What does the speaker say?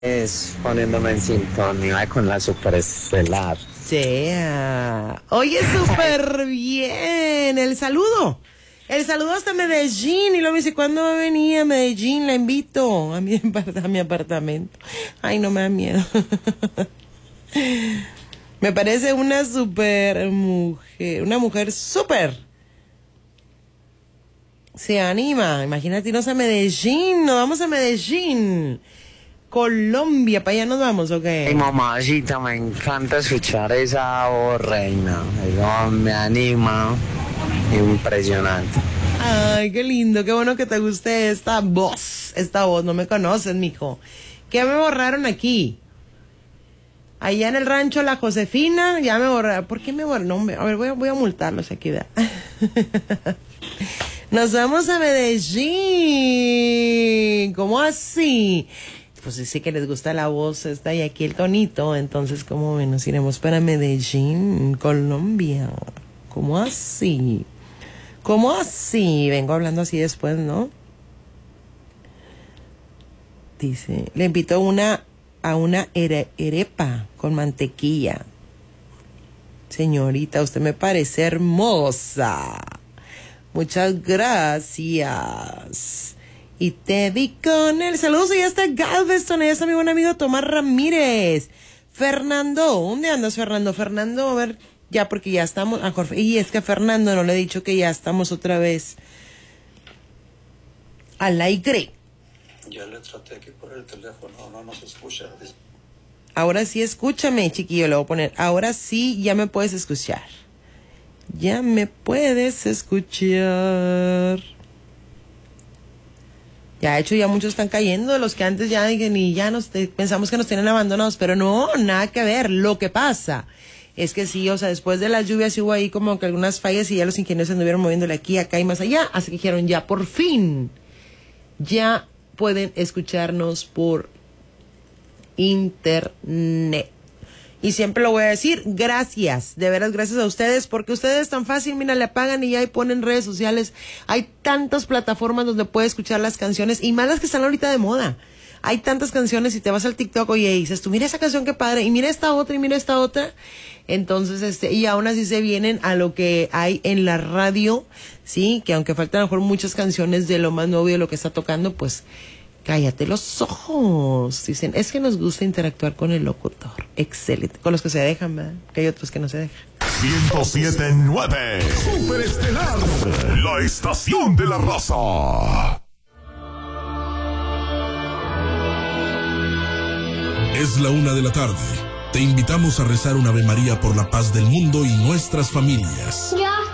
Es poniéndome en sintonía con la superestelar. Yeah. Oye, súper bien. El saludo hasta Medellín. Y luego me dice, ¿cuándo va a venir a Medellín? La invito a mi apartamento. Ay, no me da miedo. Me parece una super mujer. Una mujer súper. Se anima. Imagínate irnos a Medellín. Nos vamos a Medellín, Colombia. ¿Para allá nos vamos o qué? Ay, mamacita, me encanta escuchar esa voz, reina. Eso me anima. Impresionante. Ay, qué lindo, qué bueno que te guste esta voz. No me conoces, mijo. ¿Qué me borraron aquí? Allá en el rancho La Josefina, ya me borraron. ¿Por qué me borraron? No, a ver, voy a multarlos aquí, ¿verdad? Nos vamos a Medellín. ¿Cómo así? Pues dice que les gusta la voz esta y aquí el tonito. Entonces, ¿cómo ven? Nos iremos para Medellín, Colombia. ¿Cómo así? ¿Cómo así? Vengo hablando así después, ¿no? Dice, le invito a una arepa con mantequilla. Señorita, usted me parece hermosa. Muchas gracias. Y te vi con el saludo. Y está Galveston. Allá está mi buen amigo Tomás Ramírez. Fernando, ¿dónde andas, Fernando? Fernando, a ver, ya porque ya estamos. Y es que a Fernando no le he dicho que ya estamos otra vez al aire. Ya le traté aquí por el teléfono, no nos escucha. Ahora sí, escúchame, chiquillo, le voy a poner. Ahora sí, ya me puedes escuchar. Ya me puedes escuchar. Ya, de hecho, ya muchos están cayendo, los que antes ya pensamos que nos tienen abandonados, pero no, nada que ver. Lo que pasa es que sí, o sea, después de las lluvias hubo ahí como que algunas fallas y ya los ingenieros se anduvieron moviéndole aquí, acá y más allá, así que dijeron, ya por fin, ya pueden escucharnos por internet. Y siempre lo voy a decir, gracias, de veras gracias a ustedes, porque ustedes tan fácil, mira, le apagan y ya ahí ponen redes sociales. Hay tantas plataformas donde puedes escuchar las canciones, y más las que están ahorita de moda. Hay tantas canciones y te vas al TikTok, oye, y dices tú, mira esa canción qué padre, y mira esta otra, y mira esta otra. Entonces, y aún así se vienen a lo que hay en la radio, sí, que aunque faltan a lo mejor muchas canciones de lo más nuevo y de lo que está tocando, pues cállate los ojos. Dicen, es que nos gusta interactuar con el locutor. Excelente. Con los que se dejan, ¿verdad? Que hay otros que no se dejan. 107.9 Superestelar, la estación de la raza. Es la 1:00 p.m. Te invitamos a rezar un Ave María por la paz del mundo y nuestras familias.